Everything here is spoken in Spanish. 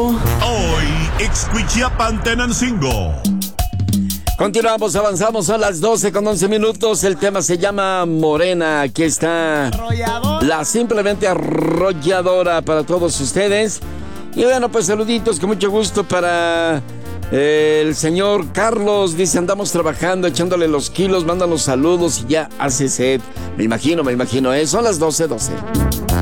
Hoy, Ixcuichiapan, Tenancingo. Continuamos, avanzamos, son las 12:11. El tema se llama Morena. Aquí está la simplemente arrolladora para todos ustedes. Y bueno, pues saluditos con mucho gusto para el señor Carlos. Dice, andamos trabajando, echándole los kilos, manda los saludos y ya hace sed. Me imagino, son las 12:12.